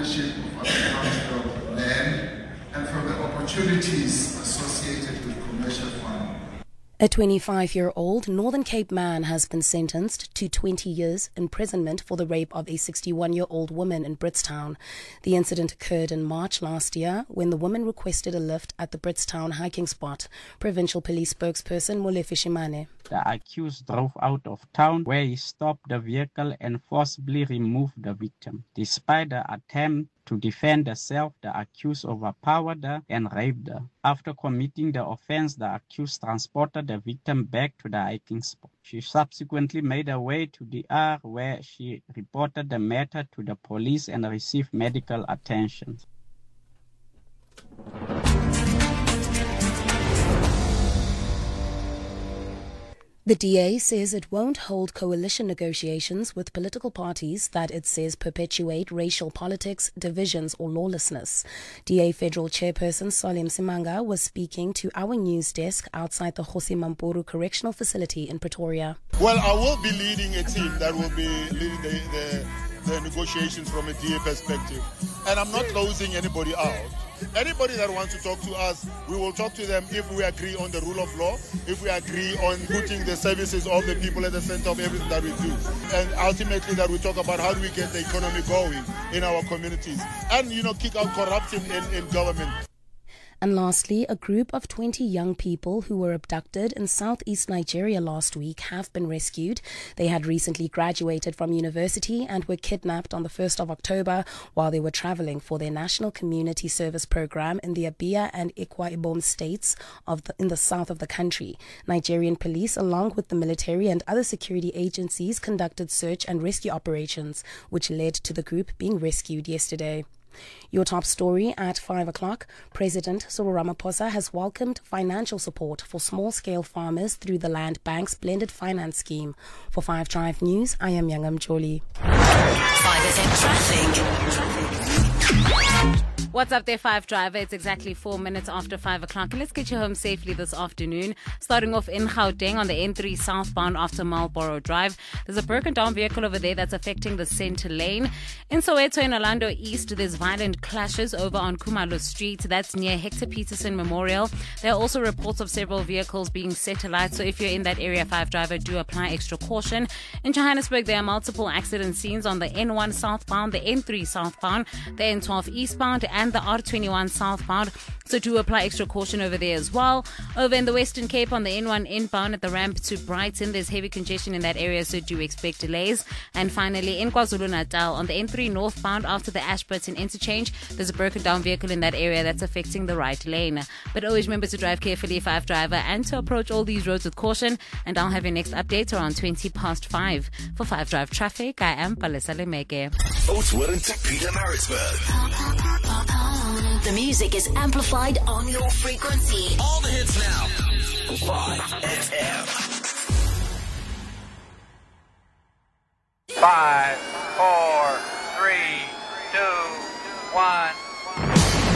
ownership of agricultural land and from the opportunities associated with commercial farming. A 25-year-old Northern Cape man has been sentenced to 20 years imprisonment for the rape of a 61-year-old woman in Britstown. The incident occurred in March last year when the woman requested a lift at the Britstown hiking spot. Provincial Police spokesperson Molefi Shimane. The accused drove out of town where he stopped the vehicle and forcibly removed the victim. Despite the attempt to defend herself, the accused overpowered her and raped her. After committing the offense, the accused transported the victim back to the hiking spot. She subsequently made her way to the DR where she reported the matter to the police and received medical attention. The DA says it won't hold coalition negotiations with political parties that it says perpetuate racial politics, divisions or lawlessness. DA Federal Chairperson Solly Msimanga was speaking to our news desk outside the Kgosi Mampuru Correctional Facility in Pretoria. Well, I will be leading a team that will be leading the negotiations from a DA perspective. And I'm not closing anybody out. Anybody that wants to talk to us, we will talk to them if we agree on the rule of law, if we agree on putting the services of the people at the center of everything that we do. And ultimately that we talk about how do we get the economy going in our communities and, kick out corruption in government. And lastly, a group of 20 young people who were abducted in southeast Nigeria last week have been rescued. They had recently graduated from university and were kidnapped on the 1st of October while they were traveling for their National Community Service Program in the Abia and Akwa Ibom states in the south of the country. Nigerian police, along with the military and other security agencies, conducted search and rescue operations, which led to the group being rescued yesterday. Your top story at 5 o'clock. President Cyril Ramaphosa has welcomed financial support for small-scale farmers through the Land Bank's blended finance scheme. For 5 Drive News, I am Yangam Jolie. 5FM Traffic. What's up there, 5 Driver? It's exactly 4 minutes after 5 o'clock. And let's get you home safely this afternoon. Starting off in Gauteng on the N3 southbound after Marlborough Drive. There's a broken down vehicle over there that's affecting the center lane. In Soweto in Orlando East, there's violent clashes over on Kumalo Street. That's near Hector Peterson Memorial. There are also reports of several vehicles being set alight. So if you're in that area, 5 Driver, do apply extra caution. In Johannesburg, there are multiple accident scenes on the N1 southbound, the N3 southbound, the N12 eastbound, and the R21 southbound. So do apply extra caution over there as well. Over in the Western Cape on the N1 inbound at the ramp to Brighton, there's heavy congestion in that area, so do expect delays. And finally, in KwaZulu-Natal on the N3 northbound after the Ashburton interchange, there's a broken down vehicle in that area that's affecting the right lane. But always remember to drive carefully, 5 Driver, and to approach all these roads with caution. And I'll have your next update around 20 past 5. For 5 Drive Traffic, I am Palesa Lemeke. Oatswood and Pietermaritzburg. The music is amplified on your frequency. All the hits now. 5FM. 5